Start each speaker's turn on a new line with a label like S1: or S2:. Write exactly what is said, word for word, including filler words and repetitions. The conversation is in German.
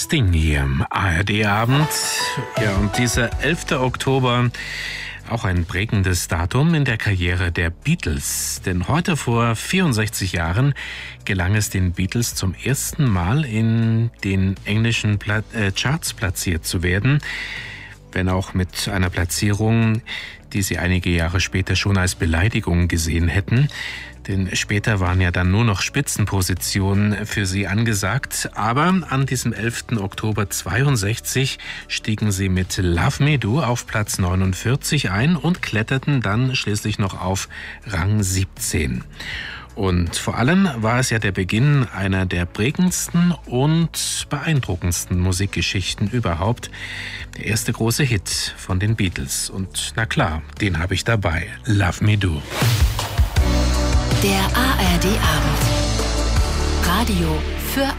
S1: Sting hier am A R D-Abend. Ja, und dieser elfte Oktober, auch ein prägendes Datum in der Karriere der Beatles. Denn heute vor vierundsechzig Jahren gelang es den Beatles zum ersten Mal in den englischen Pla- äh, Charts platziert zu werden. Wenn auch mit einer Platzierung, die sie einige Jahre später schon als Beleidigung gesehen hätten. Denn später waren ja dann nur noch Spitzenpositionen für sie angesagt. Aber an diesem elften Oktober zweiundsechzig stiegen sie mit Love Me Do auf Platz neunundvierzig ein und kletterten dann schließlich noch auf Rang siebzehn. Und vor allem war es ja der Beginn einer der prägendsten und beeindruckendsten Musikgeschichten überhaupt. Der erste große Hit von den Beatles. Und na klar, den habe ich dabei. Love Me Do.
S2: Der A R D-Abend. Radio für